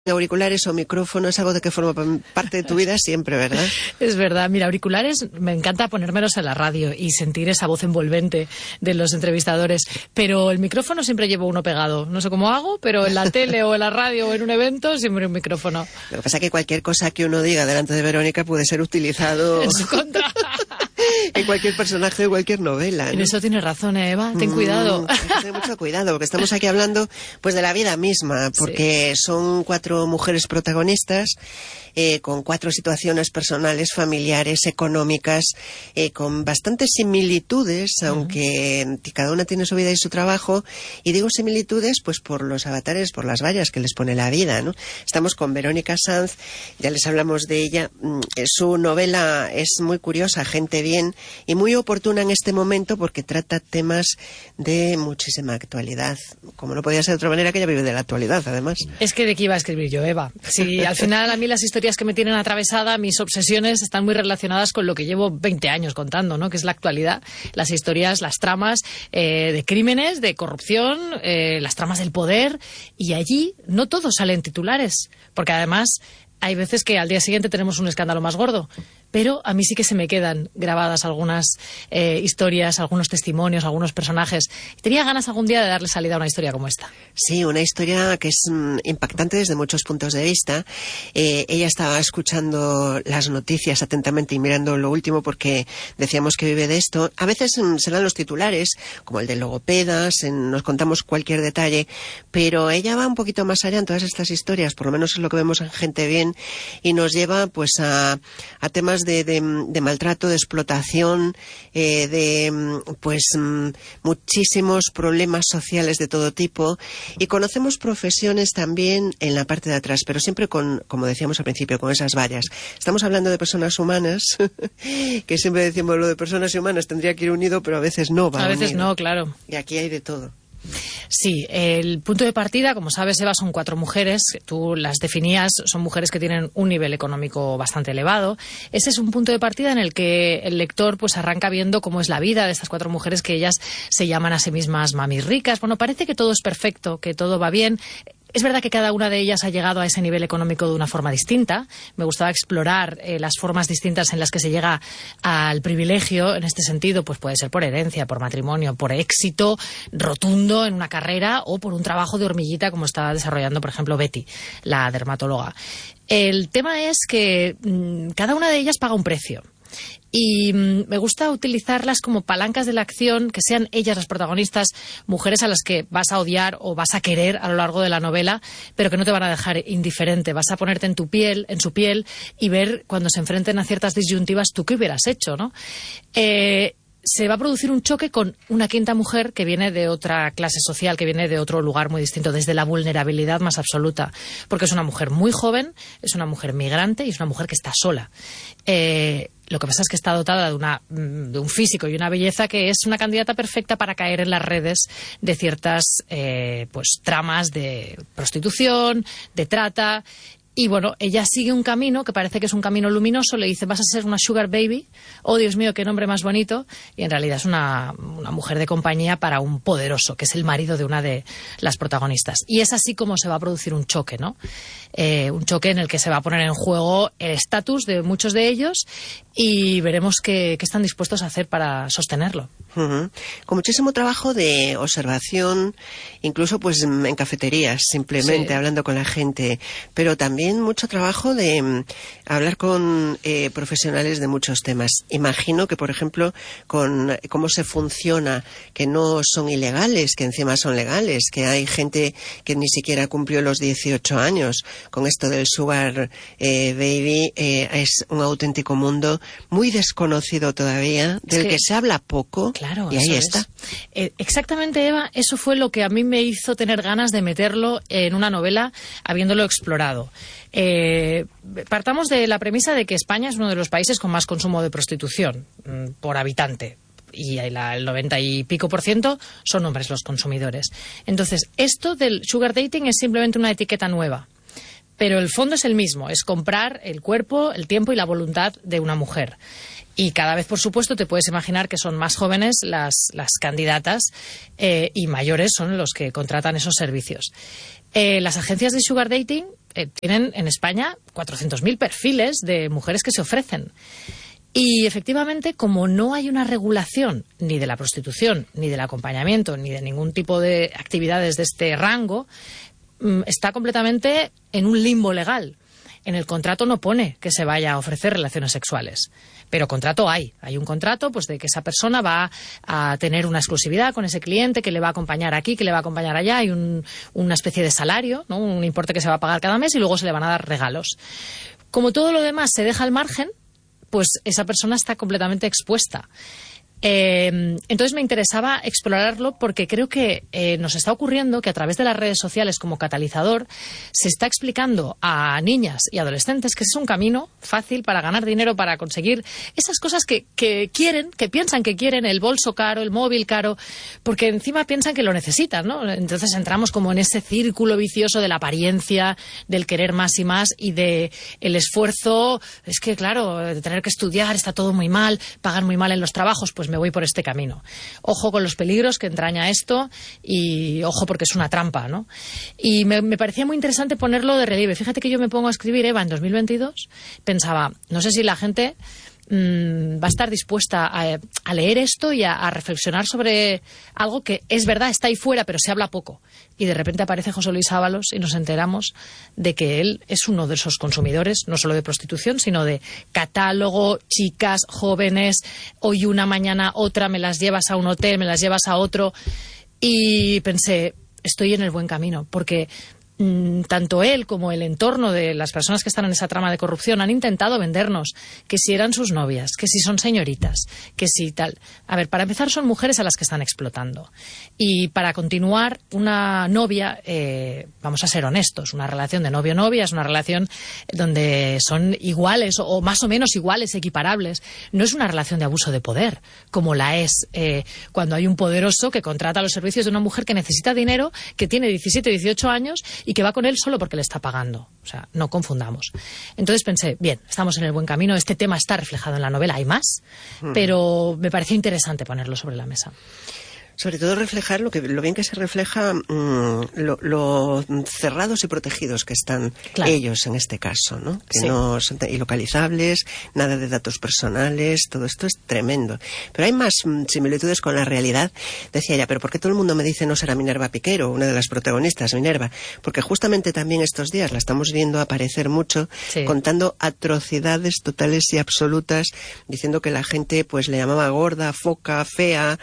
Auriculares o micrófono es algo de que forma parte de tu vida siempre, ¿verdad? Es verdad. Mira, auriculares, me encanta ponérmelos en la radio y sentir esa voz envolvente de los entrevistadores, pero el micrófono siempre llevo uno pegado. No sé cómo hago, pero en la tele o en la radio o en un evento siempre un micrófono. Lo que pasa es que cualquier cosa que uno diga delante de Verónica puede ser utilizado en su contra. En cualquier personaje de cualquier novela, ¿no? En eso tienes razón, Eva. Ten cuidado. Hay que tener mucho cuidado, porque estamos aquí hablando pues de la vida misma, porque son 4 mujeres protagonistas con 4 situaciones personales, familiares, económicas, con bastantes similitudes, aunque cada una tiene su vida y su trabajo. Y digo similitudes pues por los avatares, por las vallas que les pone la vida, ¿no? Estamos con Verónica Sanz, ya les hablamos de ella. Su novela es muy curiosa, Gente Bien, y muy oportuna en este momento porque trata temas de muchísima actualidad. Como no podía ser de otra manera, que ella vive de la actualidad, además. Es que de qué iba a escribir yo, Eva. Si al final a mí las historias que me tienen atravesada, mis obsesiones están muy relacionadas con lo que llevo 20 años contando, ¿no? Que es la actualidad, las historias, las tramas de crímenes, de corrupción, las tramas del poder, y allí no todos salen titulares, porque además hay veces que al día siguiente tenemos un escándalo más gordo. Pero a mí sí que se me quedan grabadas algunas historias, algunos testimonios, algunos personajes. Tenía ganas algún día de darle salida a una historia como esta. Sí, una historia que es impactante desde muchos puntos de vista. Ella estaba escuchando las noticias atentamente y mirando lo último porque decíamos que vive de esto. A veces se dan los titulares, como el de logopedas, nos contamos cualquier detalle, pero ella va un poquito más allá en todas estas historias, por lo menos es lo que vemos en Gente Bien, y nos lleva pues a temas de maltrato, de explotación, muchísimos problemas sociales de todo tipo, y conocemos profesiones también en la parte de atrás, pero siempre con, como decíamos al principio, con esas vallas. Estamos hablando de personas humanas, que siempre decimos lo de personas y humanas tendría que ir unido, pero a veces no va unido. A veces no, claro. Y aquí hay de todo. Sí, el punto de partida, como sabes, Eva, son 4 mujeres. Tú las definías, son mujeres que tienen un nivel económico bastante elevado. Ese es un punto de partida en el que el lector pues arranca viendo cómo es la vida de estas 4 mujeres, que ellas se llaman a sí mismas mamis ricas. Bueno, parece que todo es perfecto, que todo va bien. Es verdad que cada una de ellas ha llegado a ese nivel económico de una forma distinta. Me gustaba explorar las formas distintas en las que se llega al privilegio. En este sentido, pues puede ser por herencia, por matrimonio, por éxito rotundo en una carrera o por un trabajo de hormiguita como está desarrollando, por ejemplo, Betty, la dermatóloga. El tema es que cada una de ellas paga un precio. Y me gusta utilizarlas como palancas de la acción, que sean ellas las protagonistas, mujeres a las que vas a odiar o vas a querer a lo largo de la novela, pero que no te van a dejar indiferente. Vas a ponerte en su piel, y ver cuando se enfrenten a ciertas disyuntivas tú qué hubieras hecho, ¿no? Se va a producir un choque con una quinta mujer que viene de otra clase social, que viene de otro lugar muy distinto, desde la vulnerabilidad más absoluta, porque es una mujer muy joven, es una mujer migrante y es una mujer que está sola. Lo que pasa es que está dotada de un físico y una belleza que es una candidata perfecta para caer en las redes de ciertas tramas de prostitución, de trata. Y bueno, ella sigue un camino que parece que es un camino luminoso. Le dice, vas a ser una sugar baby. Oh, Dios mío, qué nombre más bonito. Y en realidad es una mujer de compañía para un poderoso, que es el marido de una de las protagonistas. Y es así como se va a producir un choque, ¿no? Un choque en el que se va a poner en juego el estatus de muchos de ellos, y veremos qué están dispuestos a hacer para sostenerlo. Con muchísimo trabajo de observación, incluso pues en cafeterías, simplemente sí, hablando con la gente, pero también mucho trabajo de hablar con profesionales de muchos temas. Imagino que, por ejemplo, con cómo se funciona, que no son ilegales, que encima son legales, que hay gente que ni siquiera cumplió los 18 años. Con esto del sugar baby es un auténtico mundo muy desconocido todavía, del que se habla poco. Claro, y ahí está. Exactamente, Eva, eso fue lo que a mí me hizo tener ganas de meterlo en una novela, habiéndolo explorado. Partamos de la premisa de que España es uno de los países con más consumo de prostitución por habitante. Y el 90 y pico % son hombres los consumidores. Entonces, esto del sugar dating es simplemente una etiqueta nueva. Pero el fondo es el mismo, es comprar el cuerpo, el tiempo y la voluntad de una mujer. Y cada vez, por supuesto, te puedes imaginar que son más jóvenes las candidatas y mayores son los que contratan esos servicios. Las agencias de sugar dating tienen en España 400.000 perfiles de mujeres que se ofrecen. Y efectivamente, como no hay una regulación ni de la prostitución, ni del acompañamiento, ni de ningún tipo de actividades de este rango, está completamente en un limbo legal. En el contrato no pone que se vaya a ofrecer relaciones sexuales, pero contrato hay. Hay un contrato pues de que esa persona va a tener una exclusividad con ese cliente, que le va a acompañar aquí, que le va a acompañar allá. Hay una especie de salario, ¿no? Un importe que se va a pagar cada mes y luego se le van a dar regalos. Como todo lo demás se deja al margen, pues esa persona está completamente expuesta. Entonces me interesaba explorarlo porque creo que nos está ocurriendo que a través de las redes sociales como catalizador se está explicando a niñas y adolescentes que es un camino fácil para ganar dinero, para conseguir esas cosas que quieren, que piensan que quieren, el bolso caro, el móvil caro, porque encima piensan que lo necesitan, ¿no? Entonces entramos como en ese círculo vicioso de la apariencia, del querer más y más y de el esfuerzo. Es que claro, de tener que estudiar, está todo muy mal, pagan muy mal en los trabajos, pues me voy por este camino. Ojo con los peligros que entraña esto y ojo porque es una trampa, ¿no? Y me parecía muy interesante ponerlo de relieve. Fíjate que yo me pongo a escribir Eva en 2022, pensaba, no sé si la gente va a estar dispuesta a leer esto y a reflexionar sobre algo que es verdad, está ahí fuera, pero se habla poco. Y de repente aparece José Luis Ábalos y nos enteramos de que él es uno de esos consumidores, no solo de prostitución, sino de catálogo, chicas, jóvenes, hoy una, mañana otra, me las llevas a un hotel, me las llevas a otro. Y pensé, estoy en el buen camino, porque tanto él como el entorno de las personas que están en esa trama de corrupción han intentado vendernos que si eran sus novias, que si son señoritas, que si tal. A ver, para empezar son mujeres a las que están explotando. Y para continuar, una novia, vamos a ser honestos, una relación de novio-novia es una relación donde son iguales o más o menos iguales, equiparables. No es una relación de abuso de poder, como la es cuando hay un poderoso que contrata los servicios de una mujer que necesita dinero, que tiene 17, 18 años y que va con él solo porque le está pagando. O sea, no confundamos. Entonces pensé, bien, estamos en el buen camino, este tema está reflejado en la novela, hay más, pero me pareció interesante ponerlo sobre la mesa. Sobre todo reflejar lo bien que se refleja lo cerrados y protegidos que están ellos en este caso, ¿no? Que sí. No son ilocalizables, nada de datos personales, todo esto es tremendo. Pero hay más similitudes con la realidad. Decía ella, pero ¿por qué todo el mundo me dice no será Minerva Piquero, una de las protagonistas, Minerva? Porque justamente también estos días la estamos viendo aparecer mucho, sí, contando atrocidades totales y absolutas, diciendo que la gente pues le llamaba gorda, foca, fea,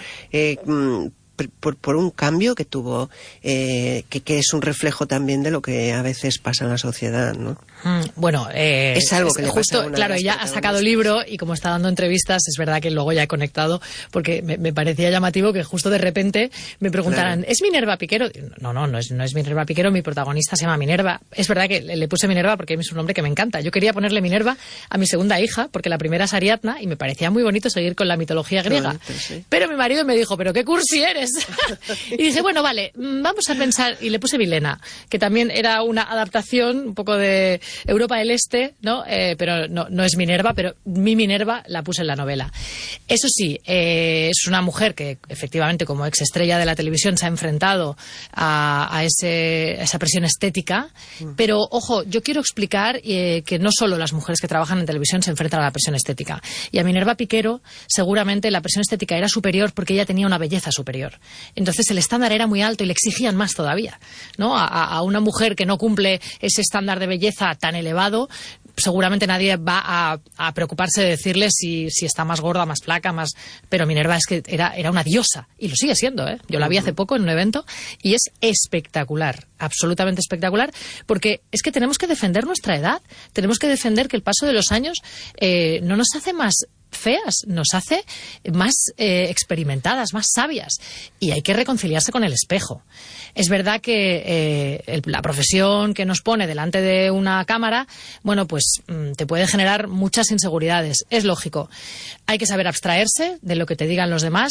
por un cambio que tuvo, que es un reflejo también de lo que a veces pasa en la sociedad, ¿no? Bueno, es algo que le justo, pasa a una claro, ella ha sacado libro y como está dando entrevistas, es verdad que luego ya he conectado, porque me parecía llamativo que justo de repente me preguntaran, claro, ¿es Minerva Piquero? No es Minerva Piquero, mi protagonista se llama Minerva. Es verdad que le puse Minerva porque es un nombre que me encanta. Yo quería ponerle Minerva a mi segunda hija, porque la primera es Ariadna y me parecía muy bonito seguir con la mitología griega. Bonito, sí. Pero mi marido me dijo, ¿pero qué cursi eres? Y dije, bueno, vale, vamos a pensar, y le puse Vilena, que también era una adaptación un poco de Europa del Este, ¿no? Pero no es Minerva, pero mi Minerva la puse en la novela. Eso sí, es una mujer que efectivamente como exestrella de la televisión se ha enfrentado a esa presión estética, pero ojo, yo quiero explicar que no solo las mujeres que trabajan en televisión se enfrentan a la presión estética. Y a Minerva Piquero seguramente la presión estética era superior porque ella tenía una belleza superior. Entonces el estándar era muy alto y le exigían más todavía, ¿no? A una mujer que no cumple ese estándar de belleza tan elevado, seguramente nadie va a preocuparse de decirle si está más gorda, más flaca, más... Pero Minerva es que era una diosa, y lo sigue siendo, ¿eh? Yo la vi hace poco en un evento y es espectacular, absolutamente espectacular, porque es que tenemos que defender nuestra edad, tenemos que defender que el paso de los años no nos hace más feas, nos hace más experimentadas, más sabias, y hay que reconciliarse con el espejo. Es verdad que la profesión que nos pone delante de una cámara, bueno, pues te puede generar muchas inseguridades, es lógico. Hay que saber abstraerse de lo que te digan los demás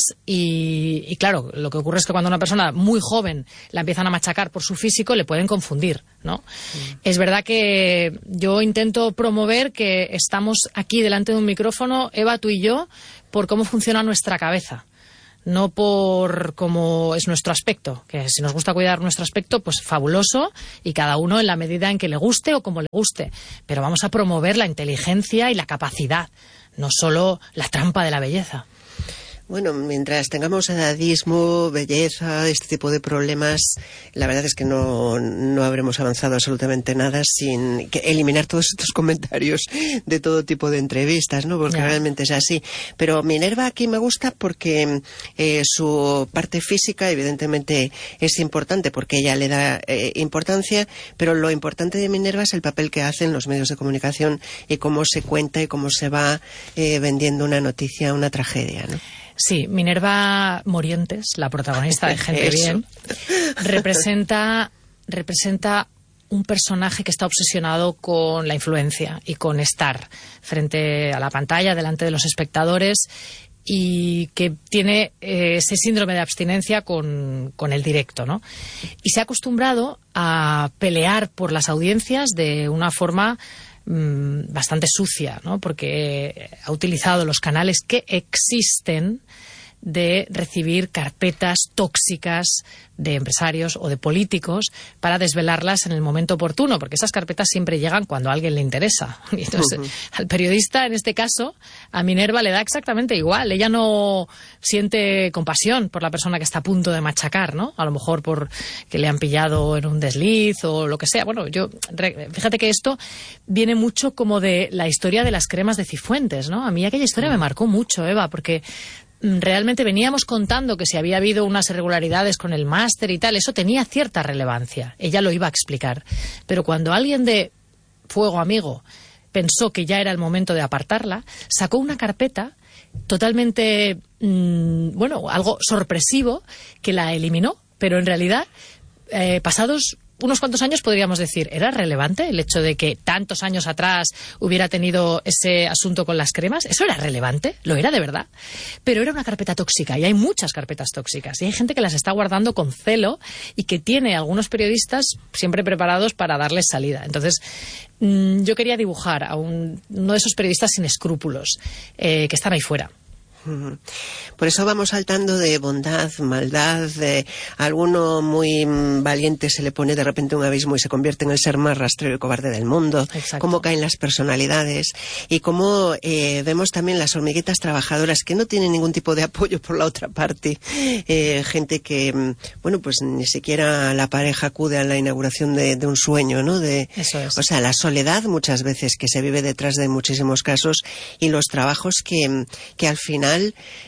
y claro, lo que ocurre es que cuando una persona muy joven la empiezan a machacar por su físico, le pueden confundir, ¿no? Es verdad que yo intento promover que estamos aquí delante de un micrófono, Eva, tú y yo, por cómo funciona nuestra cabeza. no por cómo es nuestro aspecto, que si nos gusta cuidar nuestro aspecto, pues fabuloso, y cada uno en la medida en que le guste o como le guste, pero vamos a promover la inteligencia y la capacidad, no solo la trampa de la belleza. Bueno, mientras tengamos edadismo, belleza, este tipo de problemas, la verdad es que no habremos avanzado absolutamente nada sin eliminar todos estos comentarios de todo tipo de entrevistas, ¿no? Porque realmente es así. Pero Minerva aquí me gusta porque su parte física evidentemente es importante, porque ella le da importancia, pero lo importante de Minerva es el papel que hacen los medios de comunicación y cómo se cuenta y cómo se va vendiendo una noticia, una tragedia, ¿no? Sí, Minerva Morientes, la protagonista de Gente Bien, representa un personaje que está obsesionado con la influencia y con estar frente a la pantalla, delante de los espectadores, y que tiene ese síndrome de abstinencia con el directo, ¿no? Y se ha acostumbrado a pelear por las audiencias de una forma bastante sucia, ¿no? Porque ha utilizado los canales que existen de recibir carpetas tóxicas de empresarios o de políticos para desvelarlas en el momento oportuno, porque esas carpetas siempre llegan cuando a alguien le interesa. Y entonces, al periodista, en este caso, a Minerva le da exactamente igual. Ella no siente compasión por la persona que está a punto de machacar, ¿no? A lo mejor por que le han pillado en un desliz o lo que sea. Bueno, fíjate que esto viene mucho como de la historia de las cremas de Cifuentes, ¿no? A mí aquella historia me marcó mucho, Eva, porque realmente veníamos contando que si había habido unas irregularidades con el máster y tal, eso tenía cierta relevancia. Ella lo iba a explicar. Pero cuando alguien de Fuego Amigo pensó que ya era el momento de apartarla, sacó una carpeta totalmente, algo sorpresivo, que la eliminó. Pero en realidad, pasados unos cuantos años podríamos decir, ¿era relevante el hecho de que tantos años atrás hubiera tenido ese asunto con las cremas? ¿Eso era relevante? ¿Lo era de verdad? Pero era una carpeta tóxica, y hay muchas carpetas tóxicas, y hay gente que las está guardando con celo y que tiene algunos periodistas siempre preparados para darles salida. Entonces, yo quería dibujar a uno de esos periodistas sin escrúpulos que están ahí fuera. Por eso vamos saltando de bondad, maldad, alguno muy valiente se le pone de repente un abismo y se convierte en el ser más rastrero y cobarde del mundo. Exacto. Cómo caen las personalidades y cómo vemos también las hormiguitas trabajadoras que no tienen ningún tipo de apoyo por la otra parte. Gente que, pues ni siquiera la pareja acude a la inauguración de un sueño, ¿no? Eso es. O sea, la soledad muchas veces que se vive detrás de muchísimos casos, y los trabajos que al final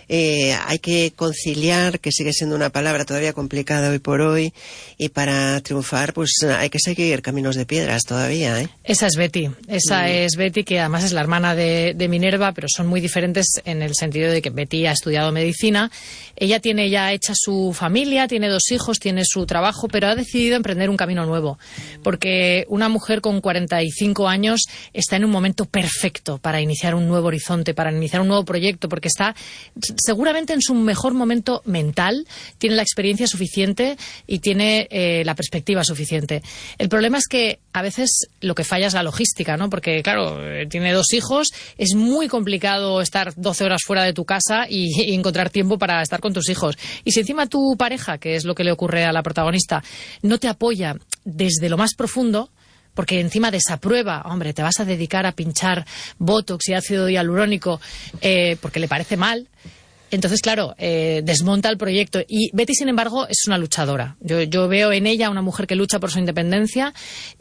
hay que conciliar, que sigue siendo una palabra todavía complicada hoy por hoy, y para triunfar pues hay que seguir caminos de piedras todavía, ¿eh? Esa es Betty, es Betty, que además es la hermana de Minerva, pero son muy diferentes en el sentido de que Betty ha estudiado medicina. Ella tiene ya hecha su familia, tiene 2 hijos, tiene su trabajo, pero ha decidido emprender un camino nuevo, porque una mujer con 45 años está en un momento perfecto para iniciar un nuevo horizonte, para iniciar un nuevo proyecto, porque está seguramente en su mejor momento mental, tiene la experiencia suficiente y tiene la perspectiva suficiente. El problema es que a veces lo que falla es la logística, ¿no? Porque, claro, tiene 2 hijos, es muy complicado estar 12 horas fuera de tu casa y encontrar tiempo para estar con tus hijos. Y si encima tu pareja, que es lo que le ocurre a la protagonista, no te apoya desde lo más profundo, porque encima desaprueba, hombre, te vas a dedicar a pinchar Botox y ácido hialurónico porque le parece mal. Entonces, claro, desmonta el proyecto. Y Betty, sin embargo, es una luchadora. Yo veo en ella una mujer que lucha por su independencia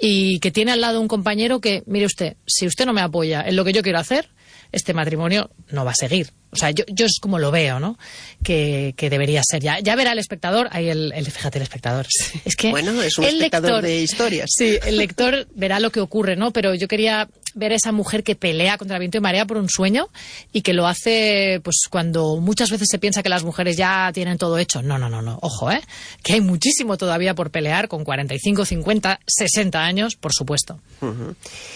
y que tiene al lado un compañero que, mire usted, si usted no me apoya en lo que yo quiero hacer, este matrimonio no va a seguir. O sea, yo es como lo veo, ¿no? Que debería ser. Ya verá el espectador. Ahí fíjate, el espectador. Es que bueno, es un espectador de historias. Sí, el lector verá lo que ocurre, ¿no? Pero yo quería ver a esa mujer que pelea contra viento y marea por un sueño y que lo hace, pues, cuando muchas veces se piensa que las mujeres ya tienen todo hecho. No. Ojo, que hay muchísimo todavía por pelear con 45, 50, 60 años, por supuesto. Uh-huh.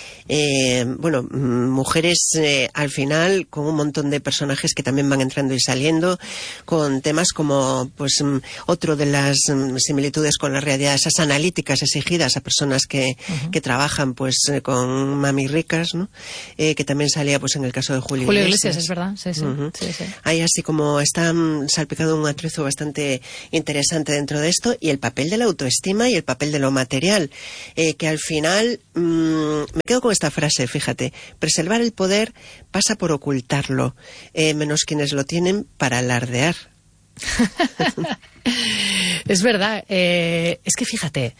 Mujeres al final con un montón de personajes que también van entrando y saliendo, con temas como otro de las similitudes con la realidad, esas analíticas exigidas a personas que trabajan con Mami Rica, económicas, ¿no? Que también salía pues en el caso de Julio Iglesias, es verdad, sí. Ahí así como está salpicado un atrezo bastante interesante dentro de esto, y el papel de la autoestima y el papel de lo material, que al final me quedo con esta frase, fíjate: preservar el poder pasa por ocultarlo, menos quienes lo tienen para alardear. Es verdad, es que fíjate,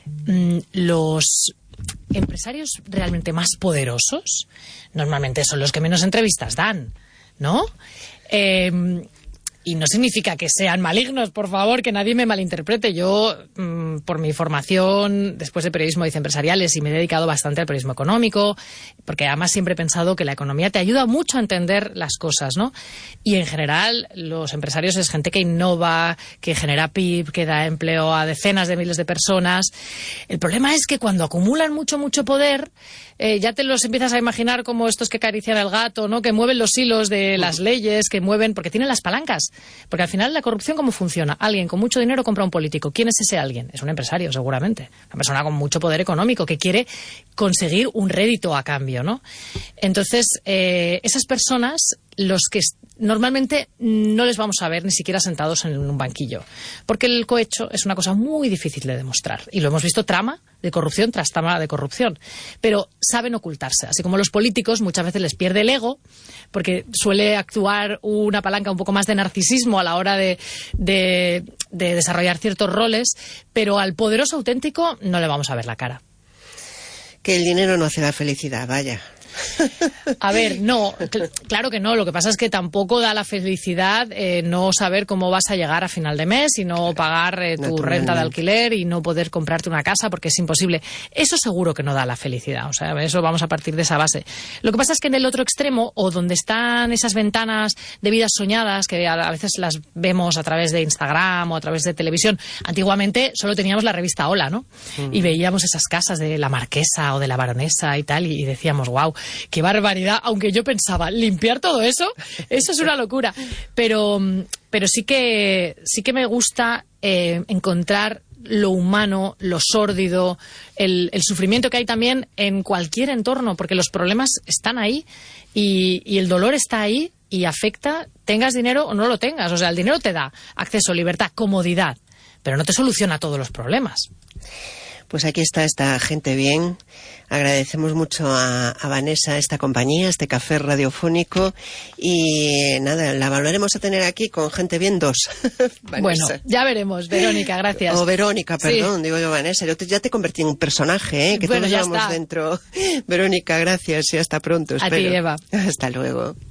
los empresarios realmente más poderosos normalmente son los que menos entrevistas dan, ¿no? Y no significa que sean malignos, por favor, que nadie me malinterprete. Yo, por mi formación, después de periodismo, hice empresariales y me he dedicado bastante al periodismo económico, porque además siempre he pensado que la economía te ayuda mucho a entender las cosas, ¿no? Y en general, los empresarios es gente que innova, que genera PIB, que da empleo a decenas de miles de personas. El problema es que cuando acumulan mucho poder, ya te los empiezas a imaginar como estos que acarician al gato, ¿no? Que mueven los hilos de las leyes, que mueven, porque tienen las palancas. Porque al final la corrupción, ¿cómo funciona? Alguien con mucho dinero compra a un político. ¿Quién es ese alguien? Es un empresario, seguramente. Una persona con mucho poder económico que quiere conseguir un rédito a cambio, ¿no? Entonces, esas personas, los que normalmente no les vamos a ver ni siquiera sentados en un banquillo. Porque el cohecho es una cosa muy difícil de demostrar. Y lo hemos visto trama de corrupción tras trama de corrupción. Pero saben ocultarse. Así como los políticos muchas veces les pierde el ego, porque suele actuar una palanca un poco más de narcisismo a la hora de desarrollar ciertos roles, pero al poderoso auténtico no le vamos a ver la cara. Que el dinero no hace la felicidad, vaya. A ver, no, claro que no. Lo que pasa es que tampoco da la felicidad no saber cómo vas a llegar a final de mes y no pagar tu renta de alquiler y no poder comprarte una casa porque es imposible. Eso seguro que no da la felicidad. O sea, eso vamos a partir de esa base. Lo que pasa es que en el otro extremo, o donde están esas ventanas de vidas soñadas, que a veces las vemos a través de Instagram o a través de televisión. Antiguamente solo teníamos la revista Hola, ¿no? Y veíamos esas casas de la marquesa o de la baronesa y tal, y decíamos, wow, qué barbaridad, aunque yo pensaba, limpiar todo eso es una locura. Pero sí que me gusta encontrar lo humano, lo sórdido, el sufrimiento que hay también en cualquier entorno, porque los problemas están ahí y el dolor está ahí y afecta, tengas dinero o no lo tengas. O sea, el dinero te da acceso, libertad, comodidad, pero no te soluciona todos los problemas. Pues aquí está esta gente bien. Agradecemos mucho a Vanessa esta compañía, este café radiofónico, y nada, la volveremos a tener aquí con gente bien 2. Bueno, ya veremos. Verónica, gracias. O Verónica, perdón, sí. Digo yo Vanessa. Yo ya te convertí en un personaje, que bueno, todos ya llevamos está dentro. Verónica, gracias y hasta pronto. A espero. ti, Eva. Hasta luego.